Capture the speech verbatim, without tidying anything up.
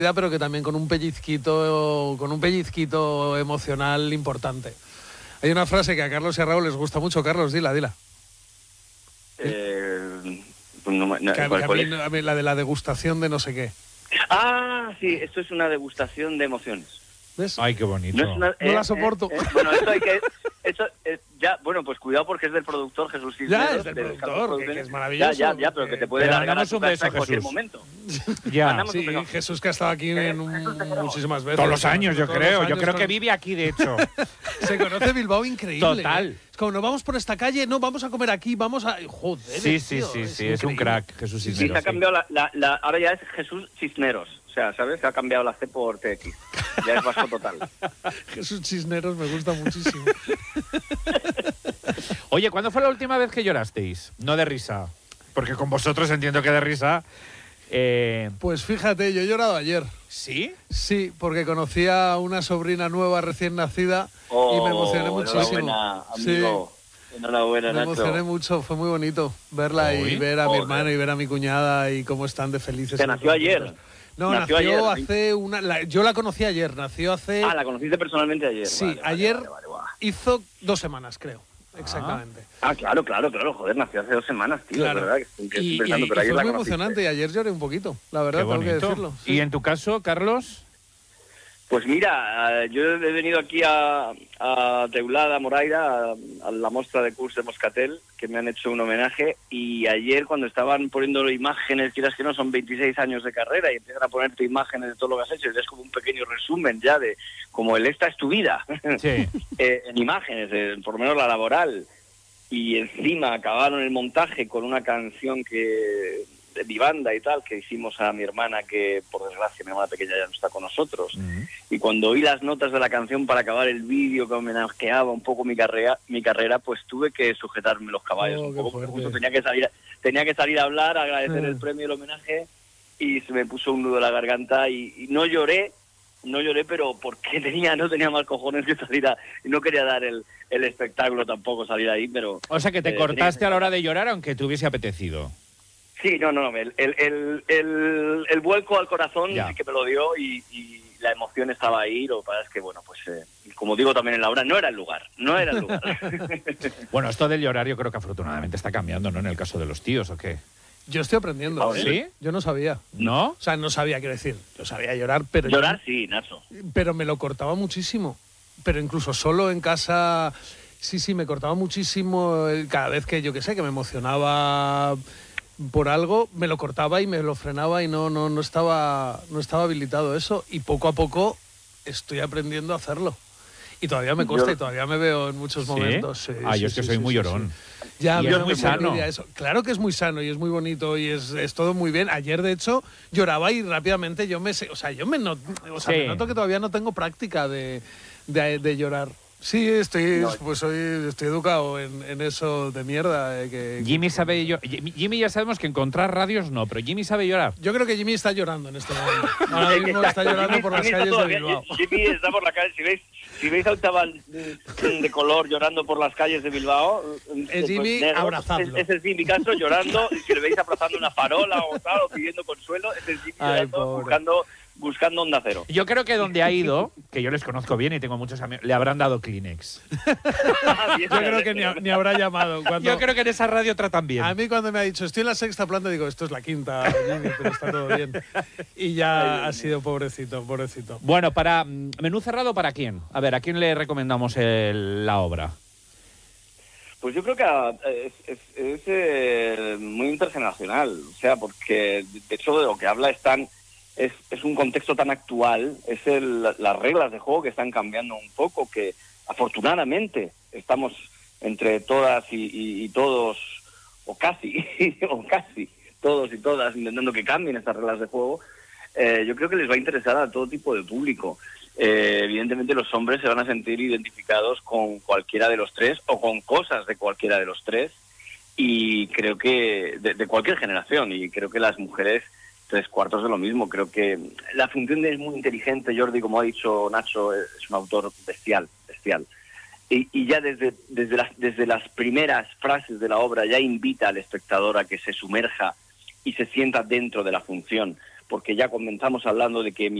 pero que también con un pellizquito, con un pellizquito emocional importante. Hay una frase que a Carlos y a Raúl les gusta mucho. Carlos, dila, dila. Eh, no, no, que a, ¿cuál, que a cuál mí, es? a mí la de la degustación de no sé qué. Ah, sí, esto es una degustación de emociones. ¿Ves? Ay, qué bonito. No, es una, No eh, la soporto. eh, eh, bueno, esto hay que... Eso, eh, ya, bueno, pues cuidado porque es del productor Jesús Cisneros. Ya, es del de productor, que, que es maravilloso. Ya, ya, ya, pero que te puede Pero largar a mandamos tu un casa beso, en cualquier Jesús. momento. Ya. Mandamos Sí, un beso. Jesús que ha estado aquí en un, muchísimas veces. Todos los años, yo Todos creo. los Yo años creo con- que vive aquí, de hecho. Se conoce Bilbao increíble. Total. ¿eh? Es como, no vamos por esta calle, no, vamos a comer aquí, vamos a... Joder, Sí, sí, tío, sí, sí. Es un increíble. crack, Jesús Sí, se Cisneros. ha cambiado la, la, la... Ahora ya es Jesús Cisneros. O sea, ¿sabes? Se ha cambiado la C por T X. Ya es vasco total. Jesús Cisneros me gusta muchísimo. Oye, ¿cuándo fue la última vez que llorasteis? No de risa. Porque con vosotros entiendo que de risa... Eh... Pues fíjate, yo he llorado ayer. ¿Sí? Sí, porque conocí a una sobrina nueva recién nacida Oh, y me emocioné muchísimo. Enhorabuena, Sí, amigo. Enhorabuena, me Nacho. emocioné mucho, fue muy bonito verla Uy, y ver a mi joder. hermano y ver a mi cuñada y cómo están de felices. Que y nació ayer. contentos. No, nació, Nació ayer. hace una... la- yo la conocí ayer, nació hace... Ah, la conociste personalmente ayer. Sí, Vale, vale, ayer vale, vale, vale. hizo dos semanas, creo. Exactamente. Ah, claro, claro, claro. Joder, nació hace dos semanas, tío. Claro. Es verdad que estoy, que estoy Y, pensando, y- pero y ayer fue la muy conociste. emocionante y ayer lloré un poquito, la verdad, Qué tengo que bonito. decirlo. ¿Y en tu caso, Carlos? Pues mira, eh, yo he venido aquí a, a Teulada, Moraira, a, a la muestra de curso de Moscatel, que me han hecho un homenaje, y ayer cuando estaban poniendo imágenes, quieras que no, son veintiséis años de carrera, y empiezan a ponerte imágenes de todo lo que has hecho, y es como un pequeño resumen ya de, como el esta es tu vida, Sí. eh, en imágenes, eh, por lo menos la laboral, y encima acabaron el montaje con una canción que de mi banda y tal, que hicimos a mi hermana, que por desgracia mi hermana pequeña ya no está con nosotros. Mm. Y cuando oí las notas de la canción para acabar el vídeo que homenajeaba un poco mi carrera, mi carrera, pues tuve que sujetarme los caballos Oh, un qué poco, porque fuerte. justo tenía que salir, tenía que salir a hablar, a agradecer Mm. el premio y el homenaje, y se me puso un nudo en la garganta y, y no lloré, no lloré, pero porque tenía, no tenía más cojones que salir a, y no quería dar el, el espectáculo tampoco, salir ahí, pero... O sea, que te Eh, cortaste tenía- a la hora de llorar aunque te hubiese apetecido. Sí, no, no, no, el, el, el, el, el vuelco al corazón Ya. sí que me lo dio y, y la emoción estaba ahí, lo que pasa es que, bueno, pues eh, como digo también en la obra, no era el lugar, no era el lugar. Bueno, esto del llorar yo creo que afortunadamente está cambiando, ¿no? En el caso de los tíos, ¿o qué? Yo estoy aprendiendo. Ah, ¿eh? ¿sí? Yo no sabía. ¿No? O sea, no sabía, quiero decir. Yo sabía llorar, pero... yo- Llorar sí, Nacho. pero me lo cortaba muchísimo. Pero incluso solo en casa, sí, sí, me cortaba muchísimo. el- Cada vez que yo qué sé, que me emocionaba por algo, me lo cortaba y me lo frenaba y no, no, no estaba, no estaba habilitado eso. Y poco a poco estoy aprendiendo a hacerlo. Y todavía me cuesta Yo- y todavía me veo en muchos ¿Sí? momentos. sí, Ah, sí, yo es que sí, soy sí, muy sí, llorón. sí. Ya, Y pero es me muy sano. envidia eso. Claro que es muy sano y es muy bonito y es, es todo muy bien. Ayer, de hecho, lloraba y rápidamente yo me... sé- O sea, yo me, not- o sea, Sí. me noto que todavía no tengo práctica de, de, de llorar. Sí, estoy, No. pues soy, estoy educado en, en eso de mierda. eh, que, Jimmy sabe llorar. Jimmy ya sabemos que encontrar radios no, pero Jimmy sabe llorar. Yo creo que Jimmy está llorando en este momento. Ahora mismo Exacto, está llorando Jimmy- por las Jimmy está calles de todavía- Bilbao. Jimmy está por la calle, si veis, si veis a un chaval de color llorando por las calles de Bilbao, Es Jimmy, negro, abrazadlo. Es, ese es Jimmy Castro llorando, y si le veis abrazando una farola o tal, o pidiendo consuelo, ese es Jimmy Ay, llorando, pobre. buscando, buscando Onda Cero. Yo creo que donde ha ido, que yo les conozco bien y tengo muchos amigos, le habrán dado Kleenex. Yo creo que ni, ni habrá llamado. Cuando, Yo creo que en esa radio tratan bien. A mí cuando me ha dicho, estoy en la sexta planta, digo, esto es la quinta, Jimmy, pero está todo bien. Y ya ha sido pobrecito, pobrecito. Bueno, para mm, menú cerrado, ¿para quién? A ver, ¿a quién le recomendamos el- la obra? Pues yo creo que ah, es, es, es, eh, muy intergeneracional, o sea, porque de hecho de lo que habla es tan, es, es un contexto tan actual, es el, las reglas de juego que están cambiando un poco, que afortunadamente estamos entre todas y, y, y todos, o casi, o casi, todos y todas intentando que cambien estas reglas de juego. Eh, yo creo que les va a interesar a todo tipo de público. Eh, evidentemente los hombres se van a sentir identificados con cualquiera de los tres o con cosas de cualquiera de los tres, y creo que de, de cualquier generación, y creo que las mujeres tres cuartos de lo mismo. Creo que la función es muy inteligente. Jordi, como ha dicho Nacho, es un autor bestial, bestial. Y, y ya desde, desde, las, desde las primeras frases de la obra ya invita al espectador a que se sumerja y se sienta dentro de la función, porque ya comenzamos hablando de que